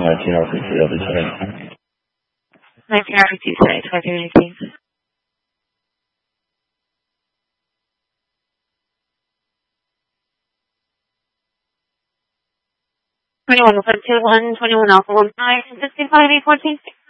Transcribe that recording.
19 Alpha today. 19 Alpha today, 2319. 21 Alpha 21, 21 Alpha 15, 65 814.